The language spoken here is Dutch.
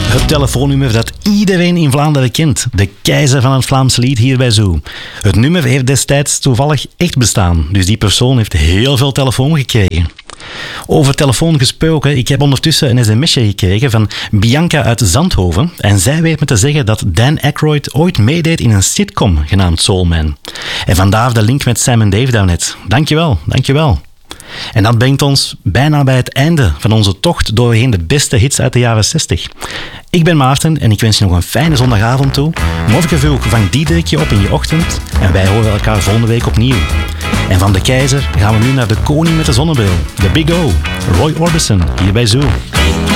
Het telefoonnummer dat iedereen in Vlaanderen kent. De keizer van het Vlaamse lied hier bij Zoo. Het nummer heeft destijds toevallig echt bestaan. Dus die persoon heeft heel veel telefoon gekregen. Over telefoon gesproken, ik heb ondertussen een sms'je gekregen van Bianca uit Zandhoven. En zij weet me te zeggen dat Dan Aykroyd ooit meedeed in een sitcom genaamd Soul Man. En vandaar de link met Sam en Dave daarnet. Dankjewel, dankjewel. En dat brengt ons bijna bij het einde van onze tocht doorheen de beste hits uit de jaren 60. Ik ben Maarten en ik wens je nog een fijne zondagavond toe. Morgen vroeg vangt Diederikje op in je ochtend en wij horen elkaar volgende week opnieuw. En van de keizer gaan we nu naar de koning met de zonnebril, de Big O, Roy Orbison, hier bij Zoo.